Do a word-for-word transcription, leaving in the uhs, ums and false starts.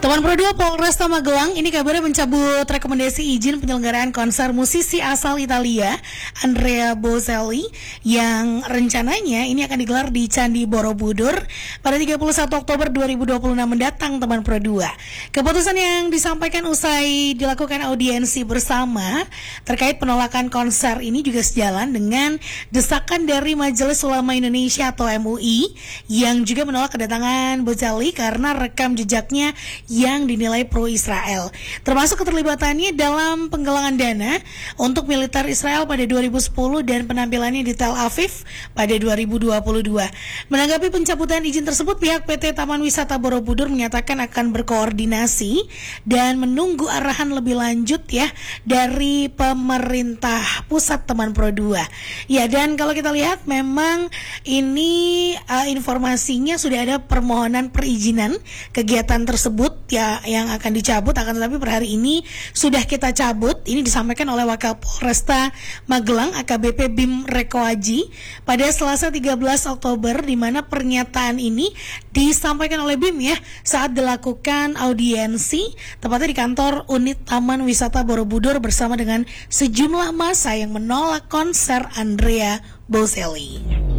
Teman Pro dua Polresta Magelang ini kabarnya mencabut rekomendasi izin penyelenggaraan konser musisi asal Italia Andrea Bocelli yang rencananya ini akan digelar di Candi Borobudur pada tiga puluh satu Oktober dua ribu dua puluh enam mendatang. Teman Pro dua, keputusan yang disampaikan usai dilakukan audiensi bersama terkait penolakan konser ini juga sejalan dengan desakan dari Majelis Ulama Indonesia atau M U I yang juga menolak kedatangan Bocelli karena rekam jejaknya yang dinilai pro-Israel, termasuk keterlibatannya dalam penggalangan dana untuk militer Israel pada dua ribu sepuluh dan penampilannya di Tel Aviv pada dua ribu dua puluh dua. Menanggapi pencabutan izin tersebut, pihak P T Taman Wisata Borobudur menyatakan akan berkoordinasi dan menunggu arahan lebih lanjut ya dari pemerintah pusat. Teman Pro dua. Ya, dan kalau kita lihat memang ini uh, informasinya sudah ada permohonan perizinan kegiatan tersebut ya yang akan dicabut, akan tetapi per hari ini sudah kita cabut. Ini disampaikan oleh Wakapolresta Magelang A K B P Bim Rekoaji pada Selasa tiga belas Oktober, di mana pernyataan ini disampaikan oleh Bim ya saat dilakukan audiensi tepatnya di kantor unit Taman Wisata Borobudur bersama dengan sejumlah massa yang menolak konser Andrea Bocelli.